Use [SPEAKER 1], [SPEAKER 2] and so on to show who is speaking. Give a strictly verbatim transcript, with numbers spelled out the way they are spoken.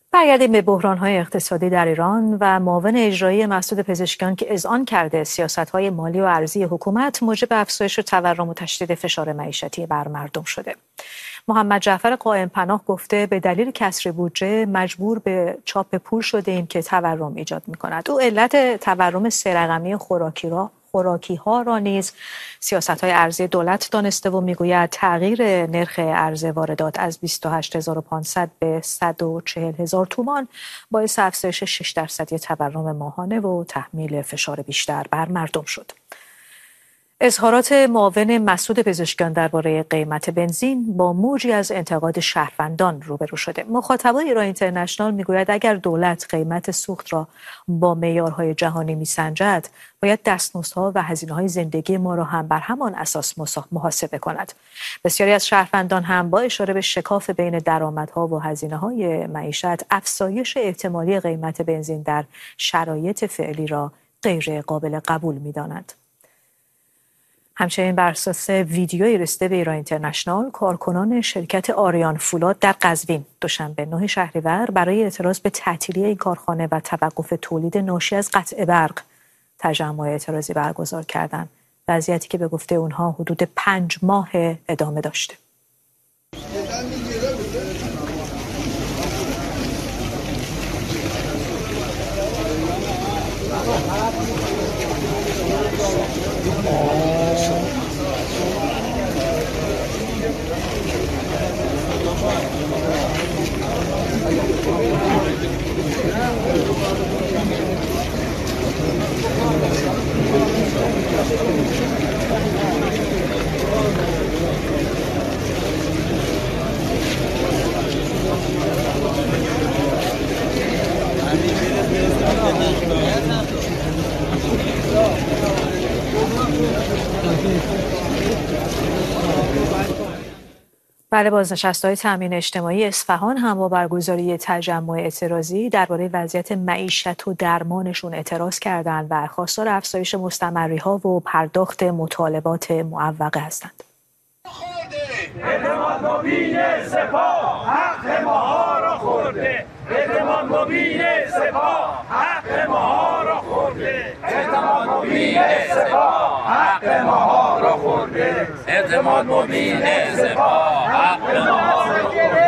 [SPEAKER 1] برگردیم به بحران‌های اقتصادی در ایران و معاون اجرایی مسعود پزشکیان که اذعان کرده سیاست‌های مالی و ارزی حکومت موجب افزایش تورم و تشدید فشار معیشتی بر مردم شده. محمد جعفر قائم پناه گفته به دلیل کسر بودجه مجبور به چاپ پول شده ایم که تورم ایجاد می‌کند. او علت تورم سه رقمی خوراکی را خوراکی ها را نیز سیاست های ارزی دولت دانسته و میگوید تغییر نرخ ارز واردات از بیست و هشت هزار و پانصد به صد و چهل هزار تومان باعث افزایش شش درصدی تورم ماهانه و تحمیل فشار بیشتر بر مردم شد. اظهارات معاون مسعود پزشکیان درباره قیمت بنزین با موجی از انتقاد شهروندان روبرو شده. مخاطبای ایران اینترنشنال میگوید اگر دولت قیمت سوخت را با معیارهای جهانی میسنجد، باید دستمزدها و هزینه‌های زندگی ما را هم بر همان اساس محاسبه کند. بسیاری از شهروندان هم با اشاره به شکاف بین درآمدها و هزینه‌های معیشت، افزایش احتمالی قیمت بنزین در شرایط فعلی را غیر قابل قبول می‌دانند. همچنین بر اساس ویدیویی رسیده به ایران اینترنشنال، کارکنان شرکت آریان فولاد در قزوین دوشنبه نه شهریور برای اعتراض به تعطیلی این کارخانه و توقف تولید ناشی از قطع برق تجمع اعتراضی برگزار کردند. وضعیتی که به گفته اونها حدود پنج ماه ادامه داشته. بله، بازنشسته‌های تامین اجتماعی اصفهان هم با برگزاری تجمع اعتراضی درباره وضعیت معیشت و درمانشون اعتراض کردند و خواستار افزایش مستمری‌ها و پرداخت مطالبات معوقه هستند.
[SPEAKER 2] اعتماد مبین سپاه حق ماها را خورده، اعتماد مبین سپاه حق ماها را خورده، اعتماد مبین سپاه حق ماها را خورده، اعتماد مبین سپاه حق ماها را خورده.